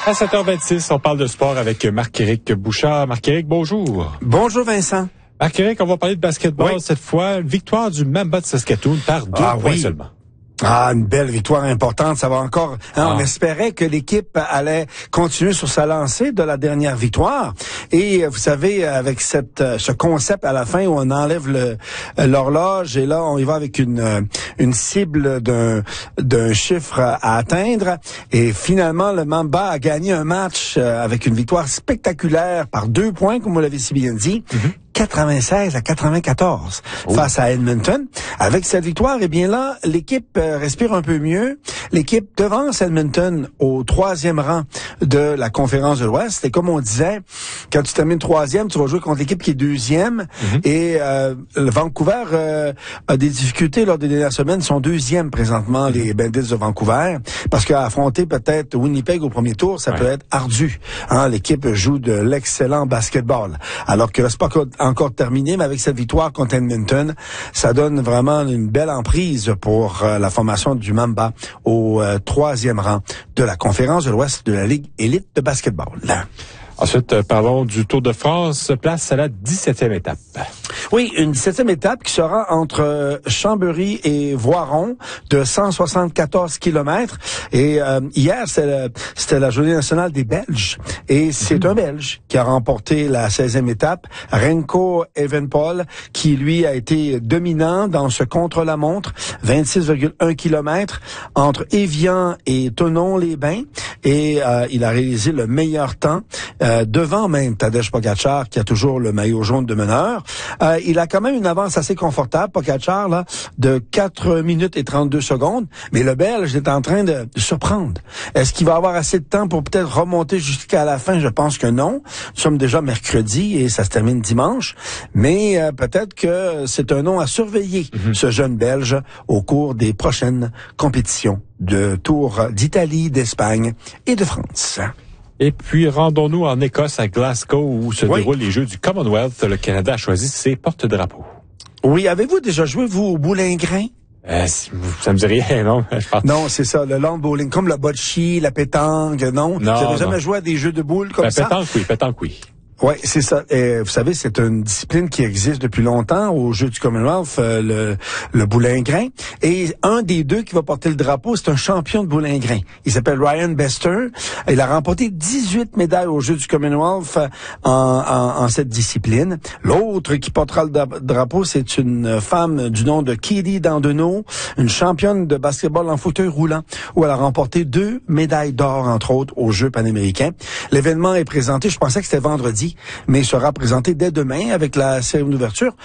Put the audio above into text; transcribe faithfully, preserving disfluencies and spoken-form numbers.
À sept heures vingt-six, on parle de sport avec Marc-Éric Bouchard. Marc-Éric, bonjour. Bonjour Vincent. Marc-Éric, on va parler de basketball oui. cette fois. Victoire du Mamba de Saskatoon par deux ah, points oui. seulement. Ah, une belle victoire importante. Ça va encore. Hein, ah. On espérait que l'équipe allait continuer sur sa lancée de la dernière victoire. Et vous savez, avec cette ce concept à la fin où on enlève le l'horloge et là on y va avec une une cible d'un d'un chiffre à atteindre. Et finalement, le Mamba a gagné un match avec une victoire spectaculaire par deux points, comme vous l'avez si bien dit. Mm-hmm. quatre-vingt-seize à quatre-vingt-quatorze oh. face à Edmonton. Avec cette victoire, eh bien là, l'équipe euh, respire un peu mieux. L'équipe devance Edmonton au troisième rang de la conférence de l'Ouest. Et comme on disait, quand tu termines troisième, tu vas jouer contre l'équipe qui est deuxième. Mm-hmm. Et euh, le Vancouver euh, a des difficultés lors des dernières semaines. Ils sont deuxième présentement, mm-hmm. les Bandits de Vancouver. Parce qu'affronter peut-être Winnipeg au premier tour, ça ouais. peut être ardu. Hein, l'équipe joue de l'excellent basketball. Alors que le sport encore terminé, mais avec cette victoire contre Edmonton, ça donne vraiment une belle emprise pour euh, la formation du Mamba au euh, troisième rang de la conférence de l'Ouest de la Ligue élite de basketball. Là. Ensuite, euh, parlons du Tour de France, place à la dix-septième étape. Oui, une dix-septième étape qui sera entre Chambéry et Voiron de cent soixante-quatorze kilomètres. Et euh, hier, c'était, le, c'était la journée nationale des Belges. Et c'est mmh. un Belge qui a remporté la seizième étape, Remco Evenepoel, qui lui a été dominant dans ce contre-la-montre, vingt-six virgule un kilomètres entre Évian et Thonon-les-Bains. Et euh, il a réalisé le meilleur temps, euh, devant même Tadej Pogačar, qui a toujours le maillot jaune de meneur. Euh, il a quand même une avance assez confortable, Pogačar, là, de quatre minutes et trente-deux secondes. Mais le Belge est en train de, de surprendre. Est-ce qu'il va avoir assez de temps pour peut-être remonter jusqu'à la fin? Je pense que non. Nous sommes déjà mercredi et ça se termine dimanche. Mais euh, peut-être que c'est un nom à surveiller, mm-hmm. ce jeune Belge, au cours des prochaines compétitions de Tour d'Italie, d'Espagne et de France. Et puis, rendons-nous en Écosse, à Glasgow, où se oui. déroulent les Jeux du Commonwealth. Le Canada a choisi ses porte-drapeaux. Oui, avez-vous déjà joué, vous, au boulingrin? Euh, ça me dit rien, non? Je pense... Non, c'est ça, le lawn bowling, comme le bocce, la pétanque, non? Non, vous n'avez jamais non. joué à des jeux de boules comme ben, ça? Pétanque, oui, pétanque, oui. Oui, c'est ça. Et vous savez, c'est une discipline qui existe depuis longtemps au Jeux du Commonwealth, euh, le, le boulingrin. Et un des deux qui va porter le drapeau, c'est un champion de boulingrin. Il s'appelle Ryan Bester. Il a remporté dix-huit médailles aux Jeux du Commonwealth en, en, en cette discipline. L'autre qui portera le drapeau, c'est une femme du nom de Katie Dandeno, une championne de basketball en fauteuil roulant, où elle a remporté deux médailles d'or, entre autres, aux Jeux panaméricains. L'événement est présenté, je pensais que c'était vendredi, mais sera présenté dès demain avec la cérémonie d'ouverture.